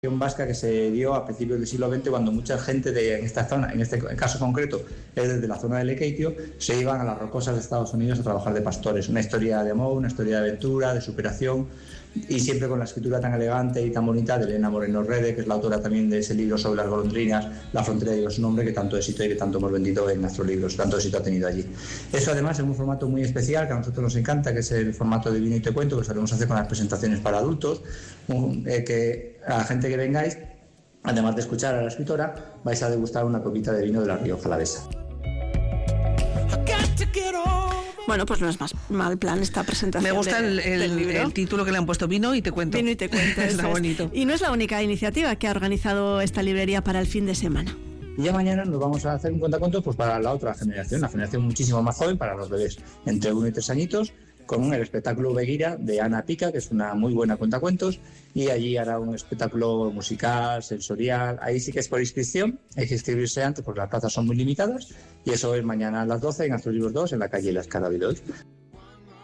vasca que se dio a principios del siglo XX, cuando mucha gente en esta zona, en este caso concreto es desde la zona de Lekeitio, se iban a las rocosas de Estados Unidos a trabajar de pastores. Una historia de amor, una historia de aventura, de superación, y siempre con la escritura tan elegante y tan bonita de Elena Moreno Rede, que es la autora también de ese libro sobre las golondrinas, La frontera lleva su nombre, que tanto éxito y que tanto hemos vendido en nuestros libros, tanto éxito ha tenido allí. Eso además es un formato muy especial que a nosotros nos encanta, que es el formato de Vino y te cuento, que solemos hacer con las presentaciones para adultos, que a la gente que vengáis, además de escuchar a la escritora, vais a degustar una copita de vino de la Rioja Alavesa. Bueno, pues no es más mal plan esta presentación. Me gusta el título que le han puesto, Vino y te cuento. Vino y te cuento. Está bonito. Y no es la única iniciativa que ha organizado esta librería para el fin de semana. Y ya mañana nos vamos a hacer un cuentacuentos pues para la otra generación, la generación muchísimo más joven, para los bebés, entre 1 y 3 añitos, con el espectáculo Beguira de Ana Pica, que es una muy buena cuentacuentos, y allí hará un espectáculo musical, sensorial. Ahí sí que es por inscripción, hay que inscribirse antes porque las plazas son muy limitadas, y eso es mañana a las 12 en Astrolibros 2, en la calle Las Carabilos.